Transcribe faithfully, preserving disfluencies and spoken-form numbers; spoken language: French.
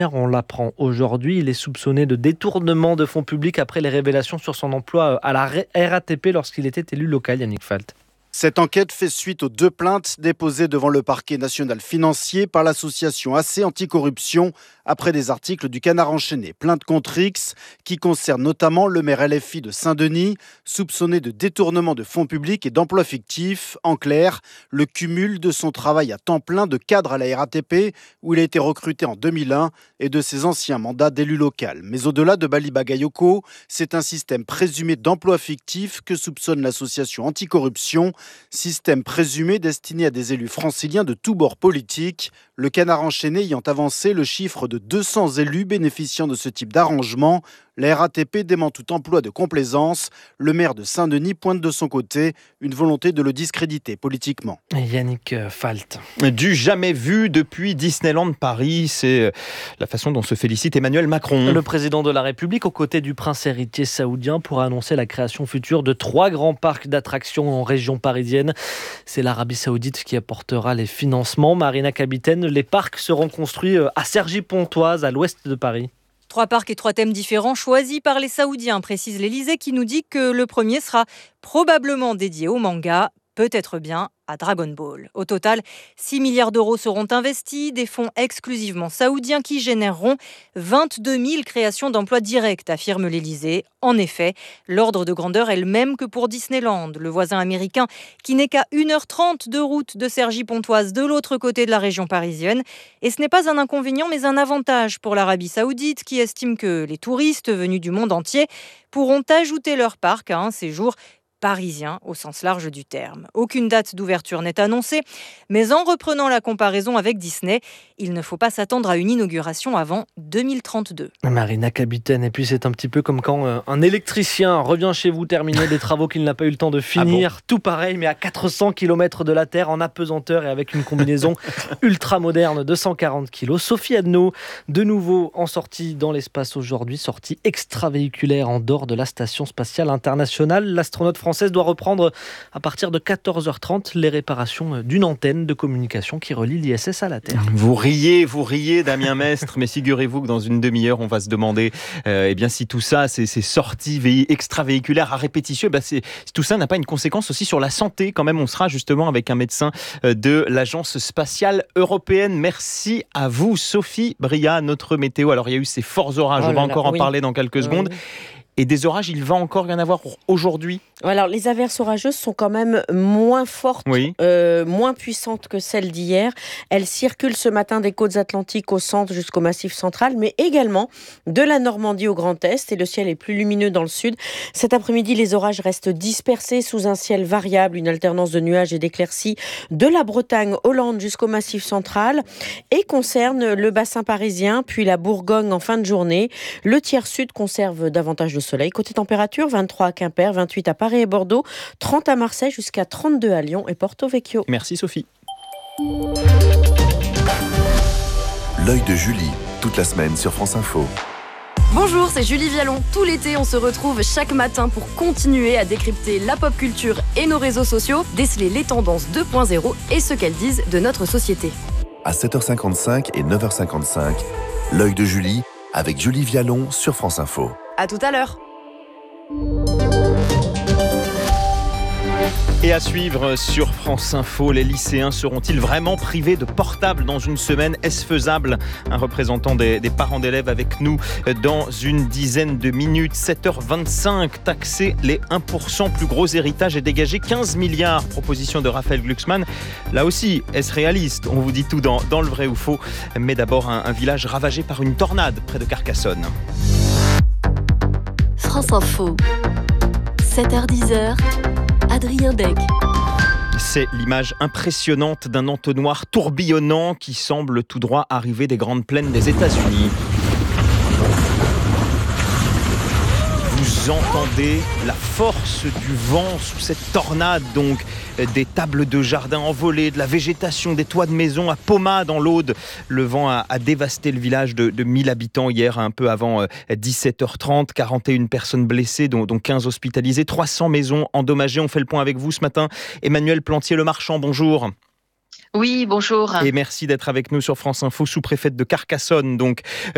On l'apprend aujourd'hui, il est soupçonné de détournement de fonds publics après les révélations sur son emploi à la R A T P lorsqu'il était élu local, Yannick Falt. Cette enquête fait suite aux deux plaintes déposées devant le parquet national financier par l'association A C Anticorruption après des articles du Canard enchaîné. Plainte contre X qui concerne notamment le maire L F I de Saint-Denis, soupçonné de détournement de fonds publics et d'emplois fictifs. En clair, le cumul de son travail à temps plein de cadre à la R A T P où il a été recruté en deux mille un et de ses anciens mandats d'élu local. Mais au-delà de Bali Bagayoko, c'est un système présumé d'emplois fictifs que soupçonne l'association Anticorruption. Système présumé destiné à des élus franciliens de tous bords politiques. Le Canard enchaîné ayant avancé le chiffre de deux cents élus bénéficiant de ce type d'arrangement. La R A T P dément tout emploi de complaisance. Le maire de Saint-Denis pointe de son côté une volonté de le discréditer politiquement. Yannick Falt. Du jamais vu depuis Disneyland Paris, c'est la façon dont se félicite Emmanuel Macron. Le président de la République, aux côtés du prince héritier saoudien, pourra annoncer la création future de trois grands parcs d'attractions en région parisienne. C'est l'Arabie Saoudite qui apportera les financements. Marina Capitaine, les parcs seront construits à Cergy-Pontoise, à l'ouest de Paris. Trois parcs et trois thèmes différents choisis par les Saoudiens, précise l'Élysée qui nous dit que le premier sera probablement dédié au manga, peut-être bien à Dragon Ball. Au total, six milliards d'euros seront investis, des fonds exclusivement saoudiens qui généreront vingt-deux mille créations d'emplois directs, affirme l'Élysée. En effet, l'ordre de grandeur est le même que pour Disneyland, le voisin américain qui n'est qu'à une heure trente de route de Cergy-Pontoise de l'autre côté de la région parisienne. Et ce n'est pas un inconvénient mais un avantage pour l'Arabie Saoudite qui estime que les touristes venus du monde entier pourront ajouter leur parc à un séjour parisien au sens large du terme. Aucune date d'ouverture n'est annoncée, mais en reprenant la comparaison avec Disney, il ne faut pas s'attendre à une inauguration avant deux mille trente-deux. Marina Capitaine, et puis c'est un petit peu comme quand euh, un électricien revient chez vous terminer des travaux qu'il n'a pas eu le temps de finir. Ah bon ? Tout pareil, mais à quatre cents kilomètres de la Terre, en apesanteur et avec une combinaison ultra moderne de cent quarante kilos. Sophie Adno, de nouveau en sortie dans l'espace aujourd'hui, sortie extravéhiculaire en dehors de la Station spatiale internationale. L'astronaute française française doit reprendre à partir de quatorze heures trente les réparations d'une antenne de communication qui relie l'I S S à la Terre. Vous riez, vous riez Damien Mestre, mais figurez-vous que dans une demi-heure, on va se demander euh, eh bien, si tout ça, ces, ces sorties vé- extravéhiculaires à répétition, eh bien, c'est, si tout ça n'a pas une conséquence aussi sur la santé. Quand même, on sera justement avec un médecin de l'Agence spatiale européenne. Merci à vous, Sophie Bria, notre météo. Alors, il y a eu ces forts orages, oh on va encore là, en oui. parler dans quelques oui. secondes. Et des orages, il va encore y en avoir aujourd'hui. Alors, les averses orageuses sont quand même moins fortes, oui. euh, moins puissantes que celles d'hier. Elles circulent ce matin des côtes atlantiques au centre jusqu'au Massif central, mais également de la Normandie au Grand Est. Et le ciel est plus lumineux dans le sud. Cet après-midi, les orages restent dispersés sous un ciel variable, une alternance de nuages et d'éclaircies de la Bretagne Hollande jusqu'au Massif central et concerne le bassin parisien, puis la Bourgogne en fin de journée. Le tiers sud conserve davantage de soleil. Côté température, vingt-trois à Quimper, vingt-huit à Paris et Bordeaux, trente à Marseille jusqu'à trente-deux à Lyon et Porto Vecchio. Merci Sophie. L'œil de Julie, toute la semaine sur France Info. Bonjour, c'est Julie Vialon. Tout l'été, on se retrouve chaque matin pour continuer à décrypter la pop culture et nos réseaux sociaux, déceler les tendances deux point zéro et ce qu'elles disent de notre société. À sept heures cinquante-cinq et neuf heures cinquante-cinq, l'œil de Julie avec Julie Vialon sur France Info. À tout à l'heure. Et à suivre sur France Info, les lycéens seront-ils vraiment privés de portable dans une semaine ? Est-ce faisable ? Un représentant des, des parents d'élèves avec nous dans une dizaine de minutes. sept heures vingt-cinq, taxer les un pour cent plus gros héritages et dégager quinze milliards. Proposition de Raphaël Glucksmann. Là aussi, est-ce réaliste ? On vous dit tout dans, dans le vrai ou faux. Mais d'abord, un, un village ravagé par une tornade près de Carcassonne. France Info, sept heures dix, Adrien Dec. C'est l'image impressionnante d'un entonnoir tourbillonnant qui semble tout droit arriver des grandes plaines des États-Unis. Vous entendez la force du vent sous cette tornade, donc des tables de jardin envolées, de la végétation, des toits de maison à Pommade dans l'Aude. Le vent a, a dévasté le village de, de mille habitants hier, un peu avant dix-sept heures trente. quarante et une personnes blessées, dont, dont quinze hospitalisées, trois cents maisons endommagées. On fait le point avec vous ce matin. Emmanuel Plantier-Le Marchand, bonjour. Oui, bonjour. Et merci d'être avec nous sur France Info, sous-préfète de Carcassonne. Donc,